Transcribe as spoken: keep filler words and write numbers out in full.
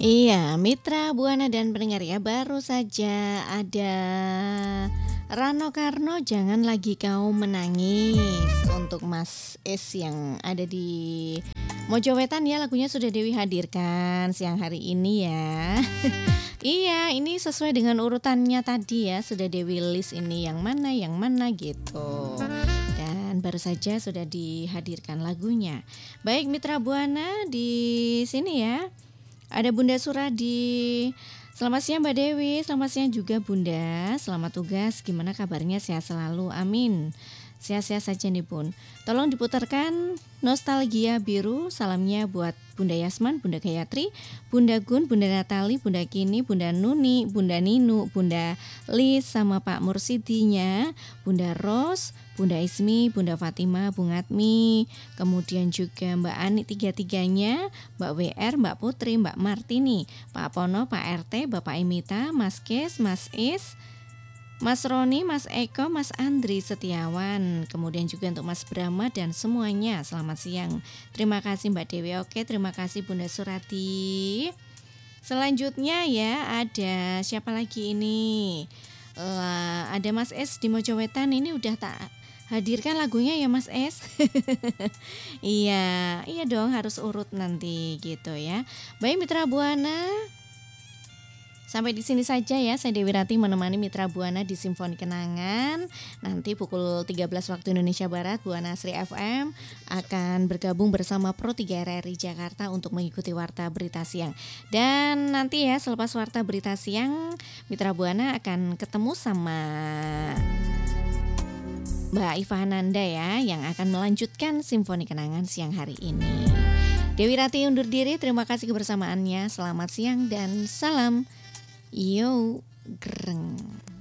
Iya, mitra Buana dan pendengar ya, baru saja ada Rano Karno, "Jangan Lagi Kau Menangis" untuk Mas Es yang ada di Mojowetan ya, lagunya sudah Dewi hadirkan siang hari ini ya. Iya, ini sesuai dengan urutannya tadi ya, sudah Dewi list ini yang mana, yang mana gitu. Dan baru saja sudah dihadirkan lagunya. Baik mitra Buana di sini ya. Ada Bunda Suradi. Selamat siang Mbak Dewi, selamat siang juga Bunda. Selamat tugas, gimana kabarnya? Sehat selalu, amin. Sehat-sehat saja nih Bun. Tolong diputarkan Nostalgia Biru. Salamnya buat Bunda Yasman, Bunda Gayatri, Bunda Gun, Bunda Natali, Bunda Kini, Bunda Nuni, Bunda Ninu, Bunda Lis sama Pak Mursidinya, Bunda Ros, Bunda Ismi, Bunda Fatima, Bung Atmi, kemudian juga Mbak Ani tiga-tiganya, Mbak W R, Mbak Putri, Mbak Martini, Pak Pono, Pak R T, Bapak Imita, Mas Kes, Mas Is, Mas Roni, Mas Eko, Mas Andri Setiawan, kemudian juga untuk Mas Brahma dan semuanya, selamat siang. Terima kasih Mbak Dewi, oke terima kasih Bunda Surati. Selanjutnya ya ada siapa lagi ini? Uh, ada Mas Es di Mojowetan, ini udah tak hadirkan lagunya ya Mas Es. Iya, iya dong harus urut nanti gitu ya. Baik mitra Buana, sampai di sini saja ya, saya Dewi Rati menemani mitra Buana di Simfoni Kenangan. Nanti pukul tiga belas waktu Indonesia Barat, Buana Asri F M akan bergabung bersama Pro tiga R R I Jakarta untuk mengikuti Warta Berita Siang. Dan nanti ya selepas Warta Berita Siang, mitra Buana akan ketemu sama Mbak Iva Hananda ya, yang akan melanjutkan Simfoni Kenangan siang hari ini. Dewi Rati undur diri, terima kasih kebersamaannya. Selamat siang dan salam. Yo, greng.